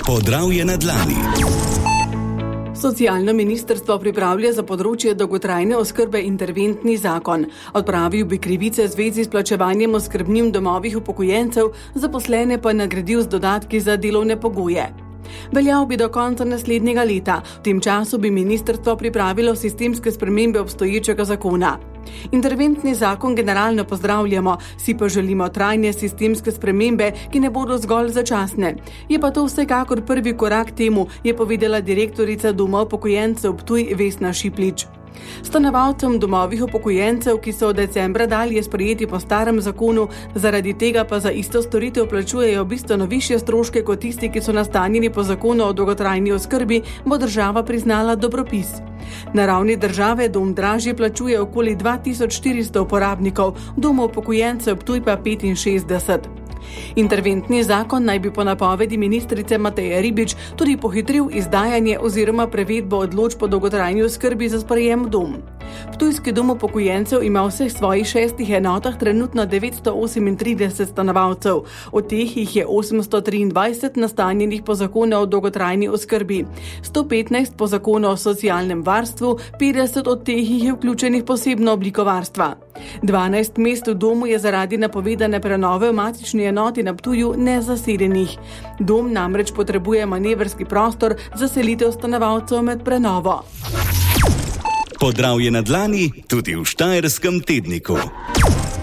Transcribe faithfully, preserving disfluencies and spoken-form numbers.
Podravje na dlani. Socialno ministrstvo pripravlja za področje dolgotrajne oskrbe interventni zakon. Odpravil bi krivice v zvezi s plačevanjem oskrbnin domovih upokojencev, zaposlene pa nagradil z dodatki za delovne pogoje. Veljal bi do konca naslednjega leta. V tem času bi ministrstvo pripravilo sistemske spremembe obstoječega zakona. Interventni zakon generalno pozdravljamo, si pa želimo trajne sistemske spremembe, ki ne bodo zgolj začasne. Je pa to vsekakor prvi korak temu, je povedala direktorica Doma upokojencev Ptuj Vesna Šiplič. Stanovalcem domovih upokojencev, ki so od decembra dalje sprejeti po starem zakonu, zaradi tega pa za isto storitev plačujejo bistveno višje stroške kot tisti, ki so nastanjeni po zakonu o dolgotrajni oskrbi, bo država priznala dobropis. Na ravni države dom dražje plačuje okoli dva tisoč štiristo uporabnikov, dom upokojencev Ptuj pa petinšestdeset. Interventni zakon naj bi po napovedi ministrice Mateje Ribič tudi pohitril izdajanje oziroma prevedbo odločb o dolgotrajni oskrbi za sprejem v dom. Ptujski dom upokojencev ima v vseh svojih šestih enotah trenutno devetsto osemintrideset stanovalcev, od teh jih je osemsto triindvajset nastanjenih po zakonu o dolgotrajni oskrbi, sto petnajst po zakonu o socialnem varstvu, petdeset od teh jih je vključenih posebno obliko varstva. dvanajst mest v domu je zaradi napovedane prenove v matični enoti na Ptuju nezasedenih. Dom namreč potrebuje manevrski prostor za selitev stanovalcev med prenovo. Podravje na dlani tudi v Štajerskem tedniku.